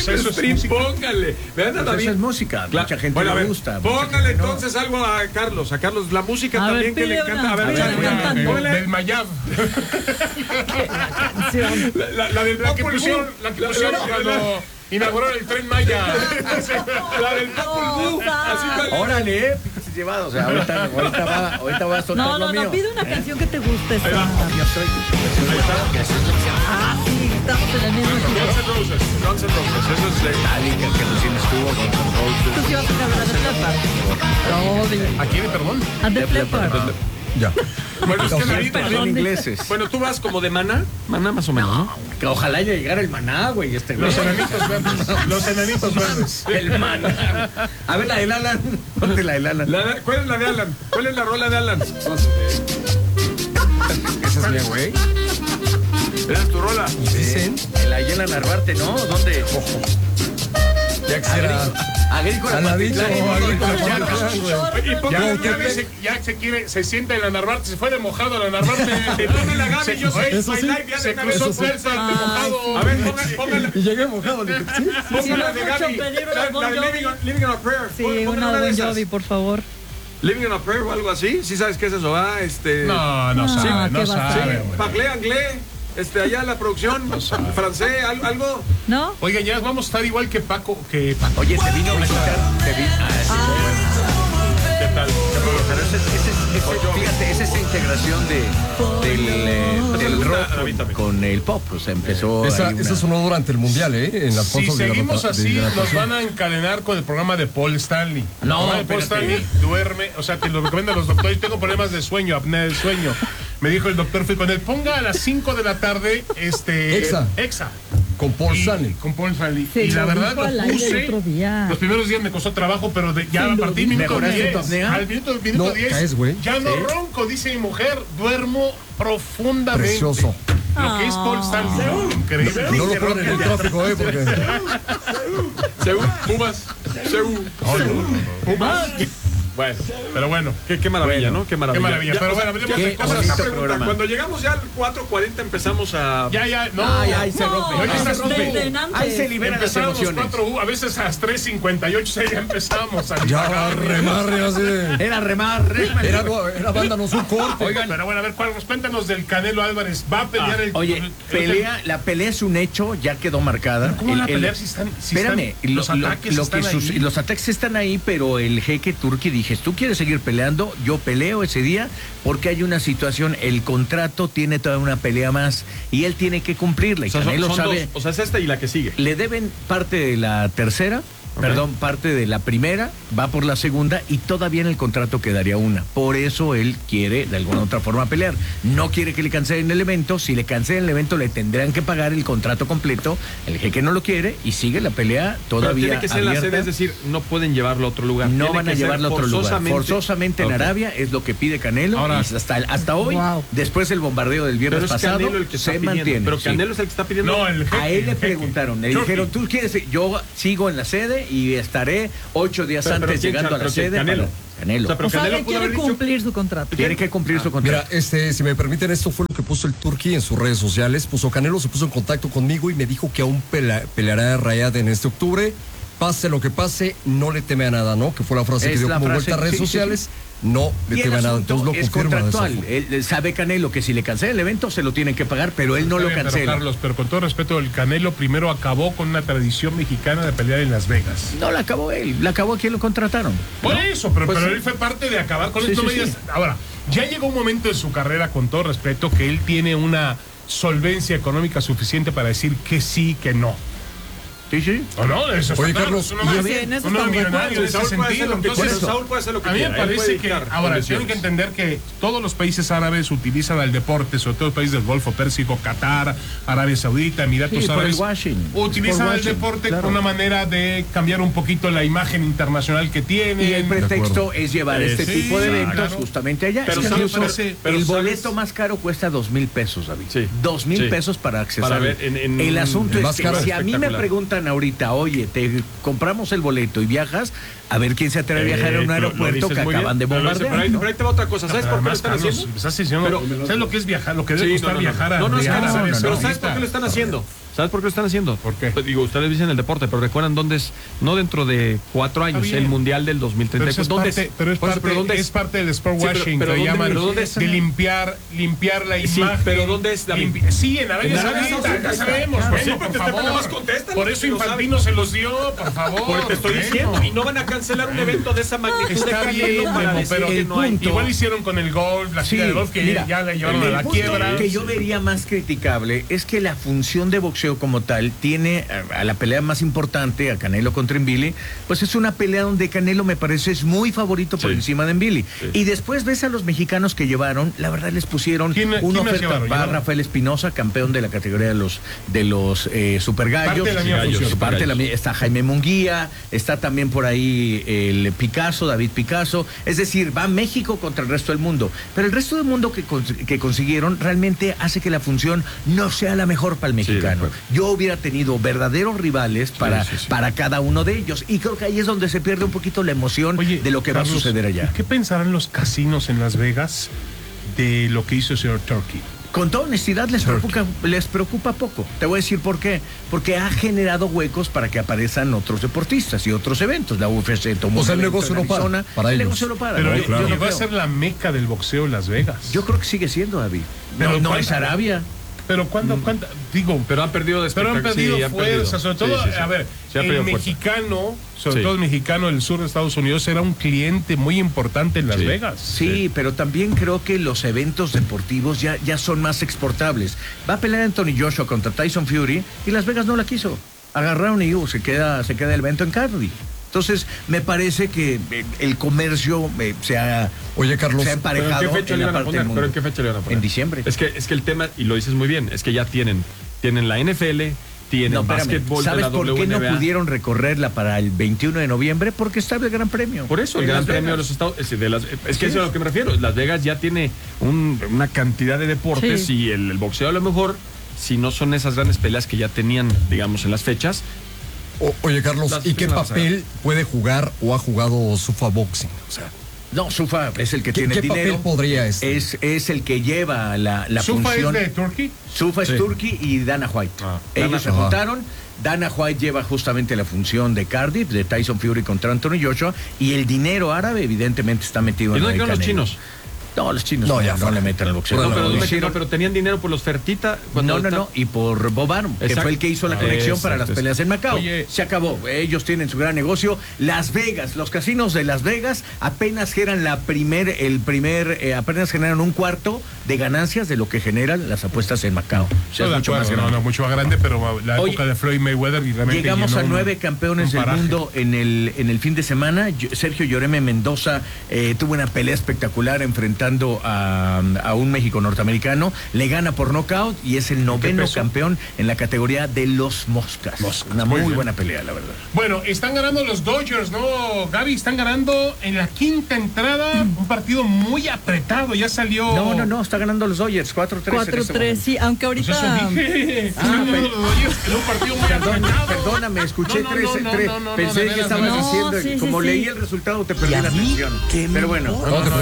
Pues eso es música. Póngale. Vean a David. Eso es música. Claro. Mucha gente Bueno, le a ver, gusta. póngale gente no. entonces algo a Carlos. A Carlos, la música A ver, también que le pide encanta. una. A ver, A ver, póngale. cantando. Del Mayab. Canción. La del La que Popol pusieron, Vuh. la que pusieron cuando inauguraron el Tren Maya. La del Popol Vuh. Así con- Órale, pinches llevados. O sea, ahorita va a soltar No, lo no, mío. no, pide una canción que te guste. Ahí va. Yo soy. Ah, sí, estamos en el mismo equipo. Guns N' Roses. Guns N' Roses. Eso es de... Metallica, que recién estuvo con Roses. Tú sí vas a hablar de Leppard. No, dile. ¿A quién, perdón? A Def Leppard. Ya. Bueno, es que David, Perdón. Son ingleses. bueno, tú vas como de Maná. Maná más o menos, ¿no? Que ojalá ya llegara el maná, güey. Los enanitos verdes. Los enanitos verdes. El maná. A ver, la del Alan. Ponte la del Alan. ¿Cuál es la de Alan? ¿Cuál es la rola de Alan? Esa es mía, güey. Era tu rola. Dicen. En la Yela Narvarte, ¿no? ¿Dónde? Ya quisiera. Agrícola. Saladito, Mazatlán. agrícola. Se sienta en la Narvarte, se fue de mojado a la Narvarte. Ponme la Gaby, yo soy Eso My sí. Life, ya Se de una vez. cruzó fuerza de mojado. A ver, póngala. Y llegué mojado. Le dije, sí. Póngala no es de mucho Gaby. pedir una La Bon de Jovi. Living on a Prayer. Sí, Póngale una de Bon esas. Jovi, por favor. Living on a Prayer o algo así. ¿Sí sabes qué es eso? No, no sabe, ¿qué no va a sabe. saber? güey. Parlé anglais. Allá la producción. Francés, algo. ¿No? Oigan, ya vamos a estar igual que Paco. Oye, te vino a visitar. ¿Qué tal? Fíjate, es esa integración del rock Avíntame. con el pop. O sea, empezó. Esa, ahí una- esa sonó durante el mundial, En las Si fotos de la seguimos rota- así, de la nos rotación. van a encadenar con el programa de Paul Stanley. El No, programa de Paul espérate. Stanley duerme, o sea, te lo recomiendan los doctores. Tengo problemas de sueño, apnea del sueño. Me dijo el doctor, fui con él, ponga a las 5 de la tarde Exa. Con Paul Stanley. Con Paul Stanley. Se Y la lo verdad dijo al lo aire puse. el otro día. Los primeros días me costó trabajo, pero ya a partir del minuto ¿Mejoraste 10. tu apnea? Al minuto No, 10. caes, güey. Ya no ronco, dice mi mujer, duermo profundamente. Precioso. Lo que es Paul Stanley, ¿no? Increíble. No lo pongan en el tráfico, Porque. Seúl, Pumas. Seúl. Pumas. Bueno, Pero bueno. qué maravilla, ¿no? Qué maravilla. Qué maravilla. Ya, Pero o sea, bueno, hablemos ya, de cosas. una pregunta. programa. Cuando llegamos ya al 4:40 empezamos a... Ya, no. Ay, se rompe. Oye, No, se rompe. desde antes. Ahí se liberan las Empezamos emociones. 4, a veces a las 3:58 ya empezamos a Ya, remarre así de. Era remar. Era bándanos un corte. Oigan, pero bueno, a ver, cuéntanos del Canelo Álvarez. Va a pelear el... Oye, la pelea es un hecho, ya quedó marcada. ¿Cómo van a pelear si están... Espérame, los ataques están ahí? los ataques están ahí, pero el jeque turqui dije, ¿tú quieres seguir peleando? Yo peleo ese día porque hay una situación, el contrato tiene toda una pelea más y él tiene que cumplirla. Y O sea, Canelo son sabe, dos. O sea, es esta y la que sigue. le deben parte de la tercera. Perdón, parte de la primera, va por la segunda y todavía en el contrato quedaría una. Por eso él quiere de alguna u otra forma pelear. No quiere que le cancelen el evento. Si le cancelan el evento le tendrán que pagar el contrato completo. El jeque no lo quiere y sigue la pelea Pero todavía tiene que ser en la abierta. sede, es decir, no pueden llevarlo a otro lugar. No Tiene van a que ser llevarlo a otro lugar. Forzosamente en Ok. Arabia es lo que pide Canelo. Ahora- Y hasta hoy, Wow. después del bombardeo del Pero viernes es pasado, Canelo el que está se pidiendo. mantiene. Pero sí. Canelo es el que está pidiendo. No, el jeque. A él le el jeque. preguntaron, le Turki. dijeron, ¿tú quieres? Yo sigo en la sede y estaré 8 días Pero antes ¿quién, llegando a la pero quién? sede. Canelo. Canelo. O sea, pero O sea, Canelo él pudo quiere haber dicho- cumplir su contrato. Tiene que cumplir su contrato. Mira, si me permiten, esto fue lo que puso el Turqui en sus redes sociales. Canelo se puso en contacto conmigo y me dijo que aún peleará a Rayad en este octubre. Pase lo que pase, no le teme a nada, ¿no? Que fue la frase Es que dio la como frase, vuelta a redes sí, sí, sociales. No le Y el teme a nada. asunto Entonces lo es confirma de esa contractual. forma. Él sabe Canelo que si le cancela el evento se lo tienen que pagar, pero él no Está lo bien, pero, cancela. Carlos, pero con todo respeto, el Canelo primero acabó con una tradición mexicana de pelear en Las Vegas. No la acabó él, la acabó a quien lo contrataron. Por eso, pero, Pues pero sí. él fue parte de acabar con Sí, esto. sí, sí. Ahora, ya llegó un momento en su carrera, con todo respeto, que él tiene una solvencia económica suficiente para decir que sí, que no. Sí, sí. ¿O no? Eso Oye, está claro, Carlos, es un hombre- y en eso un hombre estamos de millonario en ese Saúl puede hacer sentido. lo que Entonces, quiera. Saúl puede hacer lo que a mí me quiera. Él puede parece que dictar ahora condiciones. tienen que entender que todos los países árabes utilizan al deporte, sobre todo los países del Golfo Pérsico, Qatar, Arabia Saudita, Emiratos Sí, por Árabes, el washing. utilizan Por el washing, deporte claro. como una manera de cambiar un poquito la imagen internacional que tienen. Y el pretexto es llevar este sí, tipo de eventos claro. justamente allá. Pero Es que ¿sabes? incluso Pero el ¿sabes? boleto más caro cuesta 2,000 pesos, David. Sí. 2,000 Sí. pesos para accesar. Para ver en el asunto el es más que caro. si a mí me Espectacular. preguntan ahorita, oye, te compramos el boleto y viajas, a ver quién se atreve a viajar a un lo aeropuerto dices que muy acaban de bien. bombardear. Pero ahí, ¿no? pero ahí te va otra cosa. ¿Sabes por qué lo Además, están Carlos, haciendo? estás diciendo, ¿sabes lo que es viajar? Lo que debe Sí, costar viajar a no, es llegar caro, a Arabia pero ¿sabes Saudita? por qué lo están haciendo? ¿Sabes por qué lo están haciendo? ¿Por qué? Pues, digo, ustedes dicen el deporte, pero recuerdan dónde es, no dentro de 4 años, el Mundial del 2034. Pero es parte del sport washing, pero que llaman ¿dónde es? de limpiar la imagen. Sí, pero ¿dónde es, David? Sí, en Arabia Saudita, ya sabemos. Bueno, por favor. Por eso Infantino se los dio, por favor. Porque te estoy diciendo, y no van a cancelar un evento de esa magnitud. Está bien, pero igual hicieron con el golf, la gira de golf, que ya la llevaron a la quiebra. Lo que yo vería más criticable es que la función de boxeo como tal tiene a la pelea más importante, a Canelo contra Nvili, pues es una pelea donde Canelo me parece es muy favorito por encima de Nvili. Sí. Y después ves a los mexicanos que llevaron, la verdad les pusieron una oferta. Va Rafael Espinosa, campeón de la categoría de los Super Gallos. Parte de la mía, está Jaime Munguía, está también por ahí el Picasso, David Picasso. Es decir, va México contra el resto del mundo. Pero el resto del mundo que consiguieron realmente hace que la función no sea la mejor para el mexicano. Yo hubiera tenido verdaderos rivales para cada uno de ellos. Y creo que ahí es donde se pierde un poquito la emoción de lo que Carlos, va a suceder allá. ¿Qué pensarán los casinos en Las Vegas de lo que hizo el señor Turkey? Con toda honestidad les preocupa poco. Te voy a decir por qué. Porque ha generado huecos para que aparezcan otros deportistas y otros eventos. La UFC tomó el negocio no para el ellos. negocio no para. Pero yo va a ser la meca del boxeo en Las Vegas. Yo creo que sigue siendo, David. Pero no es Arabia. Pero ¿cuándo? Digo, pero han perdido fuerza, sobre todo, a ver, el mexicano, todo el mexicano del sur de Estados Unidos era un cliente muy importante en Las Vegas. Sí, pero también creo que los eventos deportivos ya son más exportables. Va a pelear Anthony Joshua contra Tyson Fury y Las Vegas no la quiso. Agarraron y se queda el evento en Cardiff. Entonces, me parece que el comercio se ha emparejado. ¿Pero en qué fecha le iban a poner? En diciembre. Es que el tema, y lo dices muy bien, es que ya tienen la NFL, tienen básquetbol. ¿Sabes de la por WNBA? qué no pudieron recorrerla para el 21 de noviembre? Porque está el Gran Premio. Por eso, el Gran Premio de los Estados es que eso es a lo que me refiero. Las Vegas ya tiene una cantidad de deportes y el boxeo a lo mejor, si no son esas grandes peleas que ya tenían, digamos, en las fechas. Oye, Carlos, ¿y qué papel puede jugar o ha jugado Zuffa Boxing? O sea, no, Zuffa es el que tiene el dinero. ¿Qué papel podría es el que lleva la ¿Zuffa función. es de Turkey? Zuffa es Turkey y Dana White. Ellos se juntaron. Dana White lleva justamente la función de Cardiff, de Tyson Fury contra Anthony Joshua, y el dinero árabe evidentemente está metido en el Canelo. ¿Y dónde quedan los chinos? No, los chinos no le meten al boxeo. Pero tenían dinero por los Fertita. No, y por Bob Arum, que fue el que hizo la conexión para las peleas en Macao. Oye, se acabó, ellos tienen su gran negocio. Las Vegas, los casinos de Las Vegas apenas generan apenas generan un cuarto de ganancias de lo que generan las apuestas en Macao. O sea, es mucho más grande. Mucho más grande, pero la época de Floyd Mayweather y realmente llegamos a 9 campeones del mundo en el fin de semana. Sergio Lloreme Mendoza tuvo una pelea espectacular enfrentando a un México norteamericano, le gana por nocaut y es el 9º campeón en la categoría de los moscas. Una muy buena pelea, la verdad. Bueno, están ganando los Dodgers, ¿no, Gaby? Están ganando en la quinta entrada, un partido muy apretado, ya salió... No, está ganando los Dodgers, 4-3. 4-3, sí, aunque ahorita... Pues eso dije, están ganando los Dodgers en un partido muy apretado. Perdóname, escuché 3-3, pensé que estabas diciendo, como leí el resultado te perdí la atención. Pero bueno.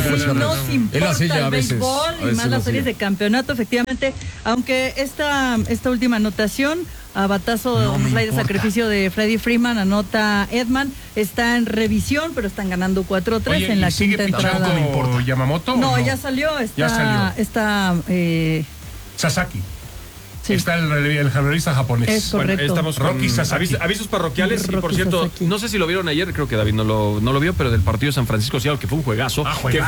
No importa el béisbol y más las series de campeonato, efectivamente, aunque esta última anotación a batazo de fly de sacrificio de Freddie Freeman anota Edman, está en revisión, pero están ganando 4-3 en la quinta entrada. ¿No importa Yamamoto? No, ya salió, está Sasaki. Sí. Está el relevista japonés. Es correcto. Bueno, estamos Rocky Sasaki. Avisos parroquiales. Rocky y por cierto, Sasaki. no sé si lo vieron ayer, creo que David no lo vio, pero del partido de San Francisco Seattle, que fue un juegazo.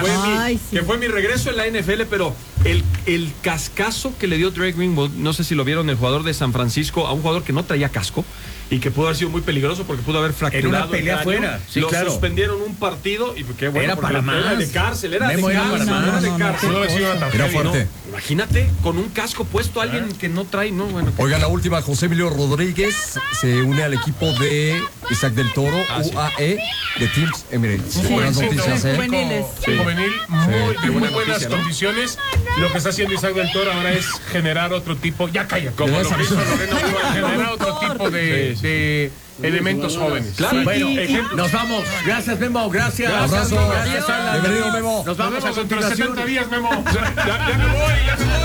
Que fue mi regreso en la NFL, pero el cascazo que le dio Drake Greenwood, no sé si lo vieron, el jugador de San Francisco, a un jugador que no traía casco y que pudo haber sido muy peligroso porque pudo haber fracturado. En una pelea afuera. Sí, lo claro. suspendieron un partido y qué bueno. Era para más. Era de cárcel, era Memo de era cárcel. para más. Era de cárcel. Era fuerte. Imagínate, con un casco puesto alguien que no trae, ¿no? Bueno. Oiga, la última, José Emilio Rodríguez se une al equipo de Isaac del Toro, UAE, de Teams Emirates. Buenas noticias, juveniles. Juvenil, muy buenas condiciones. Lo que está haciendo Isaac del Toro ahora es generar otro tipo, ya calla, como lo que hizo Lorena, generar otro tipo de elementos jóvenes. Claro, bueno, nos vamos. Gracias, Memo. Gracias. Abrazo. Gracias, Alan. Bienvenido, Memo. Nos vamos a Dentro de continuación. 70 días, Memo. Ya me voy.